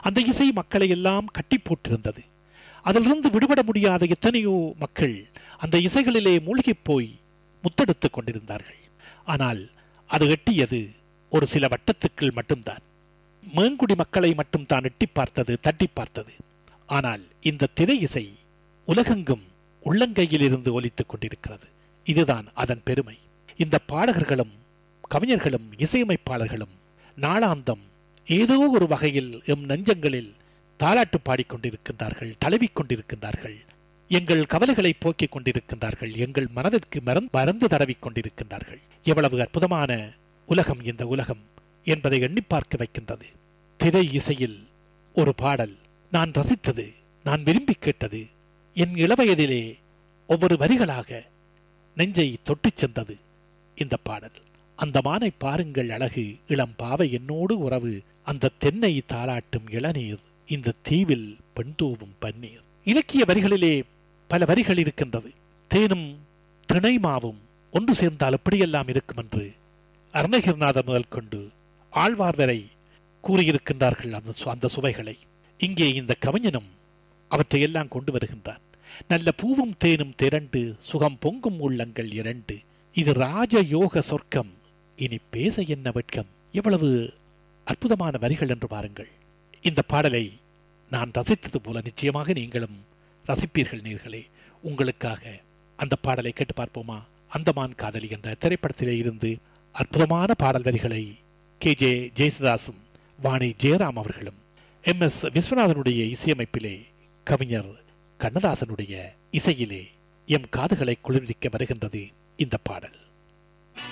அந்த இசை மக்களை எல்லாம் கட்டி போட்டிருந்தது. அதிலிருந்து விடுபட முடியாத எத்தனையோ மக்கள் அந்த இசைகளிலே மூழ்கிப் போய் முத்தெடுத்துக் கொண்டிருந்தார்கள். ஆனால் அது எட்டியது ஒரு சில வட்டத்துக்குள் மட்டும்தான். மேங்குடி மக்களை மட்டும் தான் எட்டி பார்த்தது, தட்டி பார்த்தது. ஆனால் இந்த திரை இசை உலகெங்கும் உள்ளங்கையில் இருந்து ஒலித்துக் கொண்டிருக்கிறது. இதுதான் அதன் பெருமை. இந்த பாடகர்களும் கவிஞர்களும் இசையமைப்பாளர்களும் நாளாந்தம் ஏதோ ஒரு வகையில் எம் நெஞ்சங்களில் தாலாட்டு பாடிக்கொண்டிருக்கின்றார்கள், தழுவிக் கொண்டிருக்கின்றார்கள். எங்கள் கவலைகளை போக்கிக் கொண்டிருக்கின்றார்கள், எங்கள் மனதிற்கு மறந்து தடவிக் கொண்டிருக்கின்றார்கள். எவ்வளவு அற்புதமான உலகம் இந்த உலகம் என்பதை எண்ணி பார்க்க வைக்கின்றது. திரை இசையில் ஒரு பாடல் நான் ரசித்தது, நான் விரும்பி கேட்டது, என் இளவயதிலே ஒவ்வொரு வரிகளாக நெஞ்சை தொட்டுச் சென்றது இந்த பாடல். அந்த மானை பாருங்கள் அழகு, இளம் பாவை என்னோடு உறவு, அந்த தென்னை தாலாட்டும் இளநீர், இந்த தீவில் பெண் தூவும் பன்னீர். இலக்கிய வரிகளிலே பல வரிகள் இருக்கின்றது. தேனும் திணைமாவும் ஒன்று சேர்ந்தால் எப்படியெல்லாம் இருக்கும் என்று அருணகிரிநாதர் முதல் கொண்டு ஆழ்வார் வரை கூறியிருக்கின்றார்கள் அந்த சுவைகளை. இங்கே இந்த கவிஞனும் அவற்றையெல்லாம் கொண்டு வருகின்றான். நல்ல பூவும் தேனும் திரண்டு சுகம் பொங்கும் உள்ளங்கள் இரண்டு, இது ராஜ யோக சொர்க்கம், இனி பேச என்ன வெட்கம். எவ்வளவு அற்புதமான வரிகள் என்று பாருங்கள். இந்த பாடலை நான் ரசித்தது போல நிச்சயமாக நீங்களும் ரசிப்பீர்கள் நேர்களே. உங்களுக்காக அந்த பாடலை கேட்டு பார்ப்போமா? அந்தமான் காதலி என்ற திரைப்படத்திலே இருந்து அற்புதமான பாடல் வரிகளை KJ ஜெயசுதாசும் வாணி ஜெயராம் அவர்களும் MS விஸ்வநாதனுடைய இசையமைப்பிலே கவிஞர் கண்ணதாசனுடைய இசையிலே எம் காதுகளை குளிர்விக்க வருகின்றது இந்த பாடல்.